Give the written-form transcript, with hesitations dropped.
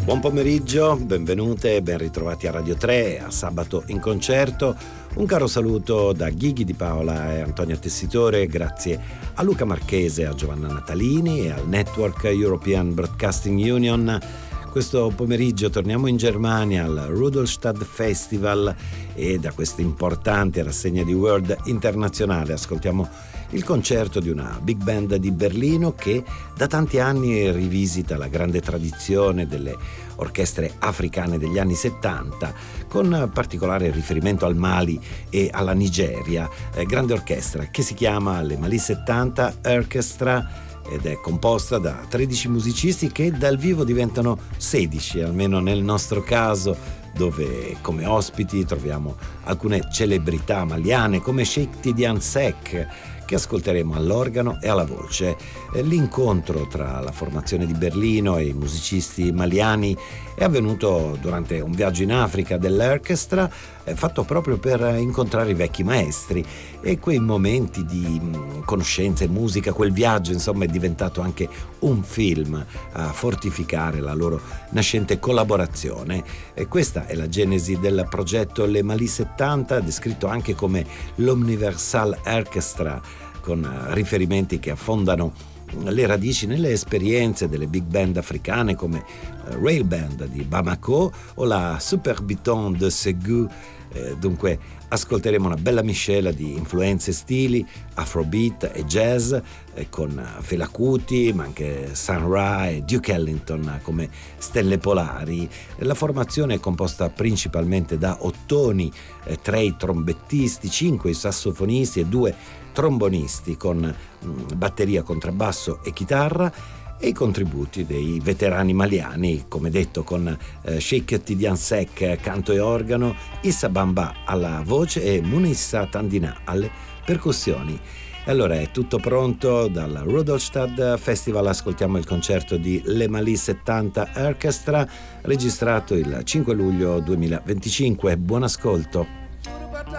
Buon pomeriggio, benvenute e ben ritrovati a Radio 3, a Sabato in Concerto. Un caro saluto da Ghighi Di Paola e Antonio Tessitore, grazie a Luca Marchese, a Giovanna Natalini e al Network European Broadcasting Union. Questo pomeriggio torniamo in Germania al Rudolstadt Festival e da questa importante rassegna di World internazionale ascoltiamo il concerto di una big band di Berlino che da tanti anni rivisita la grande tradizione delle orchestre africane degli anni 70, con particolare riferimento al Mali e alla Nigeria. Grande orchestra che si chiama Le Mali 70 Orchestra ed è composta da 13 musicisti che dal vivo diventano 16, almeno nel nostro caso, dove come ospiti troviamo alcune celebrità maliane come Sheikh Tidiane Seck, che ascolteremo all'organo e alla voce. L'incontro tra la formazione di Berlino e i musicisti maliani è avvenuto durante un viaggio in Africa dell'orchestra, fatto proprio per incontrare i vecchi maestri, e quei momenti di conoscenza e musica, quel viaggio insomma è diventato anche un film a fortificare la loro nascente collaborazione. E questa è la genesi del progetto Le Mali 70, descritto anche come l'Universal Orchestra, con riferimenti che affondano le radici nelle esperienze delle big band africane come Rail Band di Bamako o la Super Biton de Ségou. Dunque ascolteremo una bella miscela di influenze stili afrobeat e jazz, con Fela Kuti ma anche Sun Ra e Duke Ellington come stelle polari. La formazione è composta principalmente da ottoni, 3 i trombettisti, 5 i sassofonisti e 2 trombonisti, con batteria, contrabbasso e chitarra, e i contributi dei veterani maliani, come detto, con Sheikh Tidiane Seck canto e organo, Issa Bamba alla voce e Munissa Tandina alle percussioni. E allora è tutto pronto dal Rudolstadt Festival. Ascoltiamo il concerto di Le Mali 70 Orchestra, registrato il 5 luglio 2025. Buon ascolto.